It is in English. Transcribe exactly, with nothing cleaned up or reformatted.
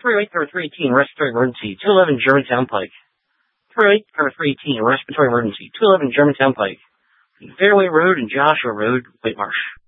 three oh eight, three eighteen, respiratory emergency, two eleven Germantown Pike. three oh eight, three eighteen, respiratory emergency, two eleven Germantown Pike. Fairway Road and Joshua Road, Whitemarsh.